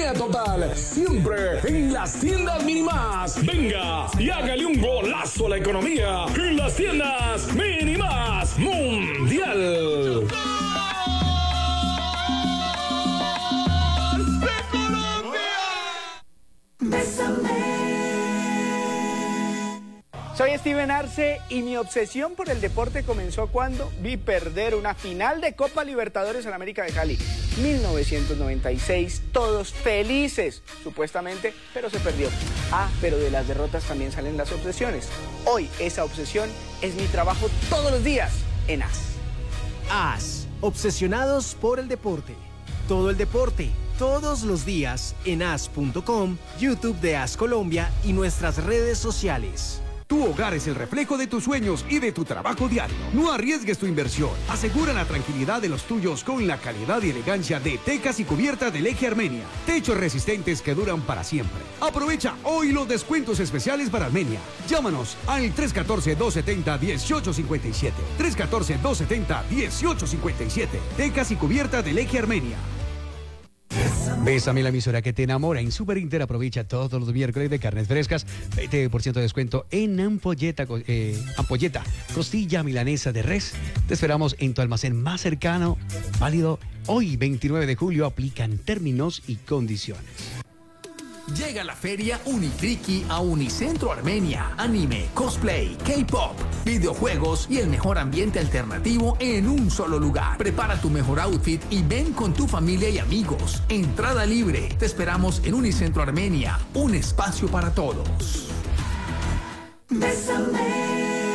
economía total, siempre en las tiendas Minimás. Venga y hágale un golazo a la economía en las tiendas Minimás Mundial. Soy Steven Arce y mi obsesión por el deporte comenzó cuando vi perder una final de Copa Libertadores en América de Cali. 1996, todos felices, supuestamente, pero se perdió. Pero de las derrotas también salen las obsesiones. Hoy esa obsesión es mi trabajo todos los días en AS. AS, obsesionados por el deporte. Todo el deporte, todos los días en as.com, YouTube de AS Colombia y nuestras redes sociales. Tu hogar es el reflejo de tus sueños y de tu trabajo diario. No arriesgues tu inversión. Asegura la tranquilidad de los tuyos con la calidad y elegancia de tecas y cubiertas del Eje Armenia. Techos resistentes que duran para siempre. Aprovecha hoy los descuentos especiales para Armenia. Llámanos al 314-270-1857. 314-270-1857. Tecas y cubiertas del Eje Armenia. Bésame, la emisora que te enamora. En Super Inter aprovecha todos los miércoles de carnes frescas, 20% de descuento en ampolleta, costilla milanesa de res. Te esperamos en tu almacén más cercano, válido hoy 29 de julio. Aplican términos y condiciones. Llega la feria Unitriki a Unicentro Armenia. Anime, cosplay, K-pop, videojuegos y el mejor ambiente alternativo en un solo lugar. Prepara tu mejor outfit y ven con tu familia y amigos. Entrada libre. Te esperamos en Unicentro Armenia. Un espacio para todos. Bésame.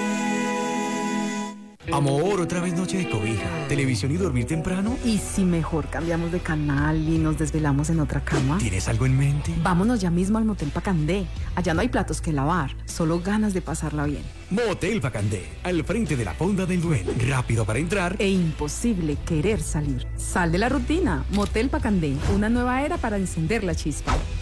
Amor, otra vez noche de cobija, televisión y dormir temprano. ¿Y si mejor cambiamos de canal y nos desvelamos en otra cama? ¿Tienes algo en mente? Vámonos ya mismo al Motel Pacandé. Allá no hay platos que lavar, solo ganas de pasarla bien. Motel Pacandé, al frente de la Fonda del Duelo. Rápido para entrar e imposible querer salir. Sal de la rutina. Motel Pacandé, una nueva era para encender la chispa.